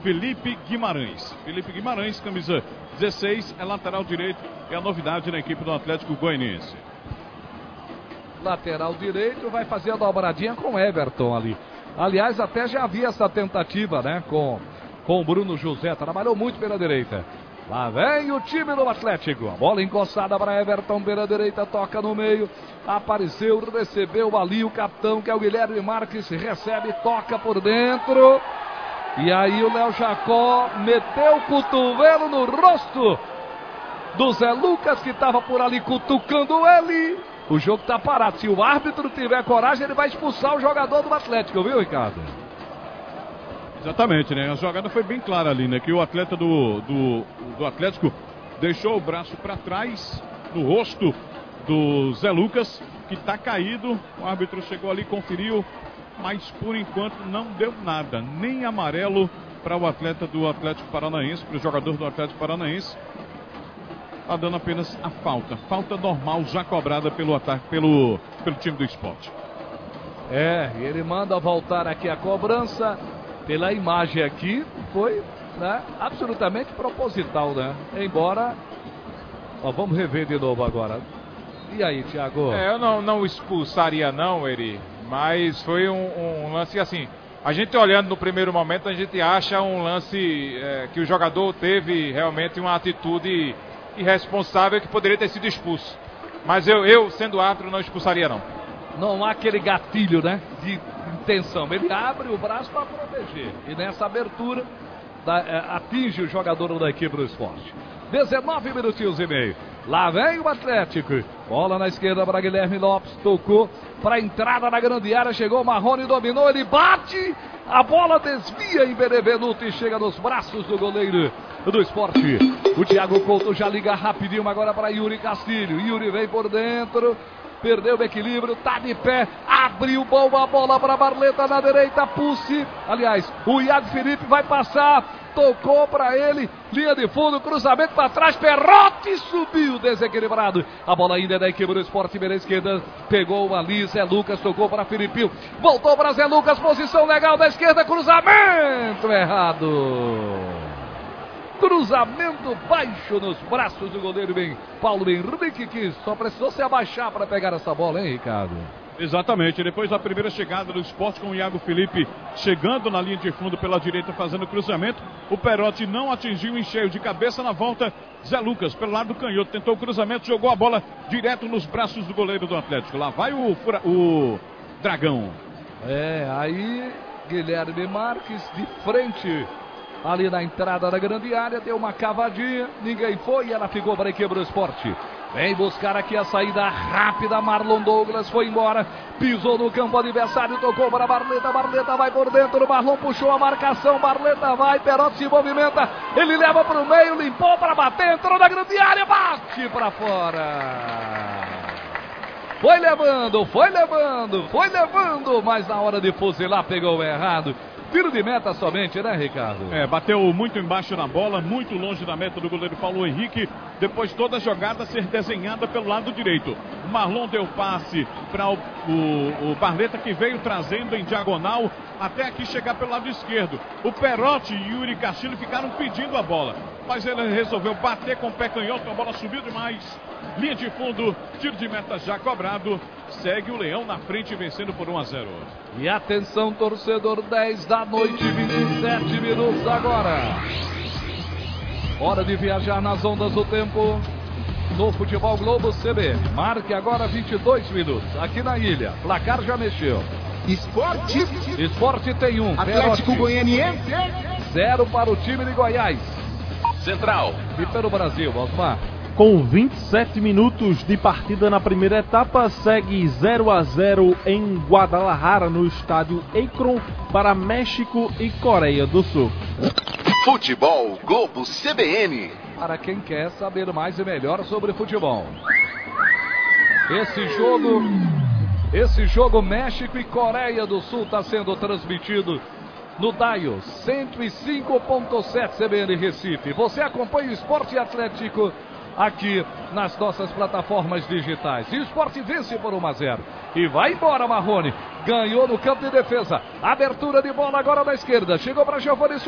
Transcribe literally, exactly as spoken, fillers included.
Felipe Guimarães. Felipe Guimarães, camisa dezesseis, é lateral direito, é a novidade na equipe do Atlético Goianiense. Lateral direito, vai fazer a dobradinha com Everton ali. Aliás, até já havia essa tentativa, né, com, com o Bruno José, trabalhou muito pela direita. Lá vem o time do Atlético, a bola encostada para Everton pela direita, toca no meio, apareceu, recebeu ali o capitão, que é o Guilherme Marques, recebe, toca por dentro, e aí o Léo Jacó meteu o cotovelo no rosto do Zé Lucas, que estava por ali cutucando ele. O jogo está parado, se o árbitro tiver coragem, ele vai expulsar o jogador do Atlético, viu, Ricardo? Exatamente, né? A jogada foi bem clara ali, né? Que o atleta do, do, do Atlético deixou o braço para trás, no rosto do Zé Lucas, que está caído. O árbitro chegou ali, conferiu, mas por enquanto não deu nada, nem amarelo para o atleta do Atlético Paranaense, para o jogador do Atlético Paranaense. Está dando apenas a falta, falta normal já cobrada pelo ataque, pelo, pelo time do Sport. É, ele manda voltar aqui a cobrança. Pela imagem aqui, foi, né, absolutamente proposital, né? Embora, ó, vamos rever de novo agora. E aí, Thiago? É, eu não, não expulsaria não, Eri, mas foi um, um lance assim, a gente olhando no primeiro momento, a gente acha um lance é, que o jogador teve realmente uma atitude irresponsável que poderia ter sido expulso. Mas eu, eu sendo árbitro, não expulsaria não. Não há aquele gatilho, né, de intenção. Ele abre o braço para proteger. E nessa abertura, da, é, atinge o jogador da equipe do Sport. dezenove minutinhos e meio. Lá vem o Atlético. Bola na esquerda para Guilherme Lopes. Tocou para a entrada na grande área. Chegou o Marrone, dominou. Ele bate. A bola desvia em Benevenuto e chega nos braços do goleiro do Sport. O Thiago Couto já liga rapidinho agora para Yuri Castilho. Yuri vem por dentro. Perdeu o equilíbrio, tá de pé, abriu boa bola para Barleta na direita, Pussi, aliás, o Iago Felipe vai passar, tocou para ele, linha de fundo, cruzamento para trás, Perrotti subiu desequilibrado, a bola ainda é da equipe do Sport pela esquerda, pegou ali, Zé Lucas, tocou para Filipinho, voltou para Zé Lucas, posição legal da esquerda, cruzamento errado. Cruzamento baixo nos braços do goleiro bem, Paulo Henrique, que só precisou se abaixar para pegar essa bola, hein, Ricardo? Exatamente, depois da primeira chegada do Sport com o Iago Felipe chegando na linha de fundo pela direita fazendo cruzamento, o Perrotti não atingiu em cheio, de cabeça na volta, Zé Lucas pelo lado do canhoto, tentou o cruzamento, jogou a bola direto nos braços do goleiro do Atlético, lá vai o, fura, o Dragão. É, aí Guilherme Marques de frente ali na entrada da grande área, deu uma cavadinha, ninguém foi e ela ficou para a equipe do Sport. Vem buscar aqui a saída rápida, Marlon Douglas foi embora, pisou no campo adversário, tocou para Barleta, Barleta vai por dentro, Marlon puxou a marcação, Barleta vai, Perrotti se movimenta, ele leva para o meio, limpou para bater, entrou na grande área, bate para fora. Foi levando, foi levando, foi levando, mas na hora de fuzilar pegou errado. Tiro de meta somente, né, Ricardo? É, bateu muito embaixo na bola, muito longe da meta do goleiro Paulo Henrique. Depois toda a jogada ser desenhada pelo lado direito. O Marlon deu passe para o, o, o Barleta, que veio trazendo em diagonal até aqui chegar pelo lado esquerdo. O Perrotti e Yuri Castilho ficaram pedindo a bola, mas ele resolveu bater com o pé canhoto, a bola subiu demais. Linha de fundo, tiro de meta já cobrado. Segue o Leão na frente, vencendo por um a zero. E atenção, torcedor, dez da noite, vinte e sete minutos agora. Hora de viajar nas ondas do tempo no Futebol Globo C B. Marque agora vinte e dois minutos. Aqui na ilha, placar já mexeu. Esporte. Esporte tem um. Atlético Goianiense. Zero para o time de Goiás. Central. E pelo Brasil, Osmar. Com vinte e sete minutos de partida na primeira etapa, segue zero a zero em Guadalajara, no estádio Akron, para México e Coreia do Sul. Futebol Globo C B N. Para quem quer saber mais e melhor sobre futebol. Esse jogo, esse jogo México e Coreia do Sul está sendo transmitido no Dial cento e cinco ponto sete C B N Recife. Você acompanha o Esporte Atlético aqui nas nossas plataformas digitais. E o Sport vence por um a zero. E vai embora, Marrone. Ganhou no campo de defesa. Abertura de bola agora na esquerda. Chegou para Giovanni.